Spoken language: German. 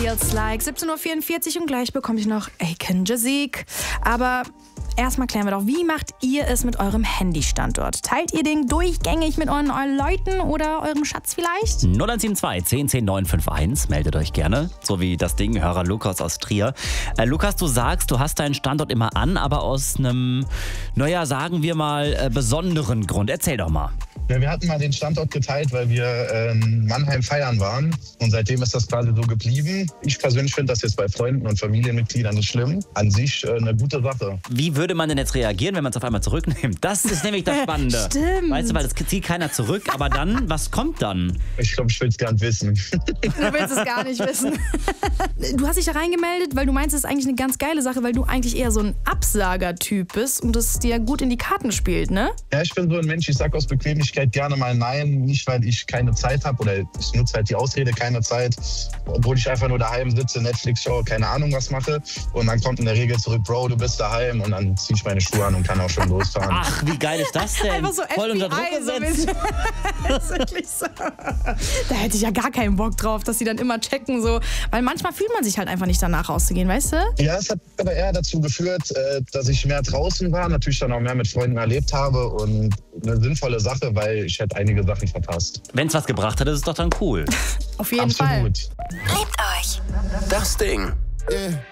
Feels Like. 17:44 Uhr und gleich bekomme ich noch Aiken Jazik. Aber erstmal klären wir doch, wie macht ihr es mit eurem Handystandort? Teilt ihr den durchgängig mit euren Leuten oder eurem Schatz vielleicht? 0172 10 10 951, meldet euch gerne. So wie das Ding, Hörer Lukas aus Trier. Lukas, du sagst, du hast deinen Standort immer an, aber aus einem, naja, sagen wir mal, besonderen Grund. Erzähl doch mal. Ja, wir hatten mal den Standort geteilt, weil wir in Mannheim feiern waren. Und seitdem ist das quasi so geblieben. Ich persönlich finde das jetzt bei Freunden und Familienmitgliedern nicht schlimm. An sich eine gute Sache. Wie würde man denn jetzt reagieren, wenn man es auf einmal zurücknimmt? Das ist nämlich das Spannende. Stimmt. Weißt du, weil das zieht keiner zurück. Aber dann, was kommt dann? Ich glaube, ich will es gern wissen. Du willst es gar nicht wissen. Du hast dich da reingemeldet, weil du meinst, es ist eigentlich eine ganz geile Sache, weil du eigentlich eher so ein Absager-Typ bist und das dir gut in die Karten spielt, ne? Ja, ich bin so ein Mensch, ich sage aus Bequemlichkeit gerne mal nein. Nicht, weil ich keine Zeit habe oder ich nutze halt die Ausrede, keine Zeit. Obwohl ich einfach nur daheim sitze, Netflix schaue, keine Ahnung was mache. Und dann kommt in der Regel zurück, Bro, du bist daheim. Und dann ziehe ich meine Schuhe an und kann auch schon losfahren. Ach, wie geil ist das denn? Einfach so Voll FBI, unter Druck so gesetzt. das ist wirklich so. Da hätte ich ja gar keinen Bock drauf, dass sie dann immer checken, so. Weil manchmal fühlt man sich halt einfach nicht danach rauszugehen, weißt du? Ja, es hat aber eher dazu geführt, dass ich mehr draußen war, natürlich dann auch mehr mit Freunden erlebt habe und eine sinnvolle Sache, weil ich hätte einige Sachen verpasst. Wenn es was gebracht hat, ist es doch dann cool. Auf jeden Fall. Absolut. Lebt euch. Das Ding.